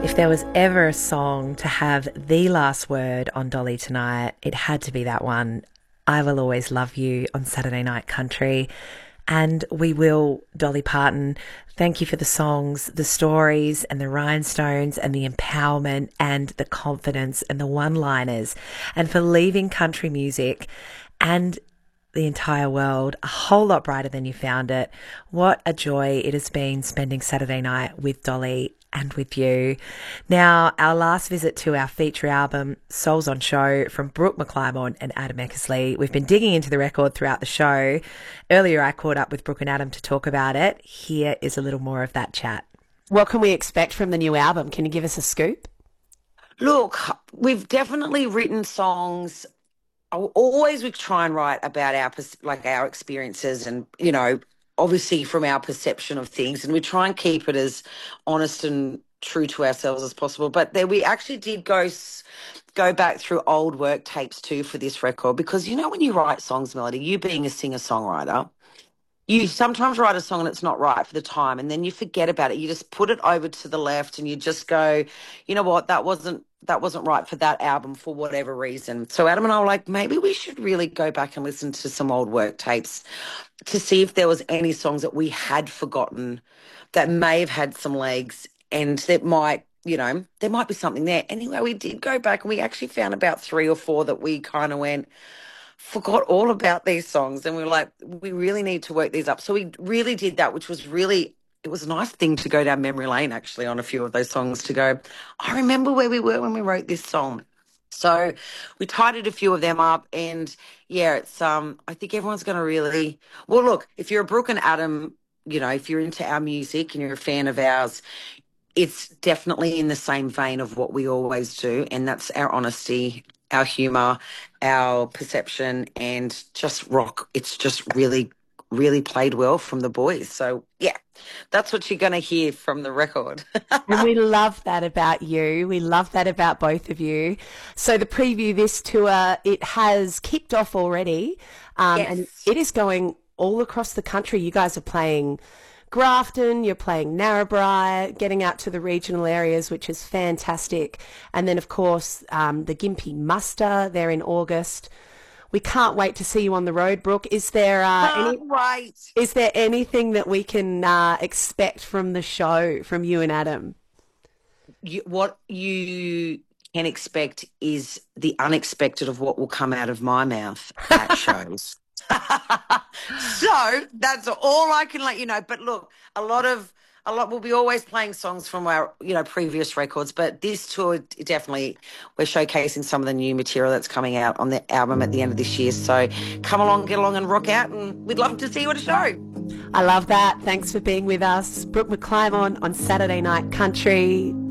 If there was ever a song to have the last word on Dolly Tonight, it had to be that one. I Will Always Love You on Saturday Night Country. And we will, Dolly Parton, thank you for the songs, the stories and the rhinestones and the empowerment and the confidence and the one-liners, and for leaving country music and the entire world a whole lot brighter than you found it. What a joy it has been spending Saturday night with Dolly and with you. Now, our last visit to our feature album, Souls on Show, from Brooke McClymont and Adam Eckersley. We've been digging into the record throughout the show. Earlier, I caught up with Brooke and Adam to talk about it. Here is a little more of that chat. What can we expect from the new album? Can you give us a scoop? Look, we've definitely written songs. Always we try and write about our experiences and, obviously from our perception of things, and we try and keep it as honest and true to ourselves as possible. But there we actually did go back through old work tapes too for this record, because when you write songs, Melody, you being a singer-songwriter, you sometimes write a song and it's not right for the time, and then you forget about it. You just put it over to the left and you just go, you know what, that wasn't right for that album for whatever reason. So Adam and I were like, maybe we should really go back and listen to some old work tapes to see if there was any songs that we had forgotten that may have had some legs, and that might, there might be something there. Anyway, we did go back and we actually found about 3 or 4 that we kind of forgot all about these songs, and we were like, we really need to work these up. So we really did that, which was it was a nice thing to go down memory lane actually on a few of those songs, to go, I remember where we were when we wrote this song. So we tidied a few of them up, and yeah, it's I think everyone's going to really, well, look, if you're a Brooke and Adam, if you're into our music and you're a fan of ours, it's definitely in the same vein of what we always do, and that's our honesty, our humour, our perception, and just rock. It's just really, really played well from the boys. So, yeah, that's what you're going to hear from the record. And we love that about you. We love that about both of you. So the preview, this tour, it has kicked off already, Yes. and it is going all across the country. You guys are playing Grafton, you're playing Narrabri, getting out to the regional areas, which is fantastic. And then, of course, the Gympie Muster there in August. We can't wait to see you on the road, Brooke. Is there is there anything that we can expect from the show, from you and Adam? What you can expect is the unexpected of what will come out of my mouth at shows. So that's all I can let you know. But look, a lot we'll be always playing songs from our previous records, but this tour, definitely we're showcasing some of the new material that's coming out on the album at the end of this year. So come along, get along and rock out, and we'd love to see you at a show. I love that. Thanks for being with us. Brooke McClymont on Saturday Night Country.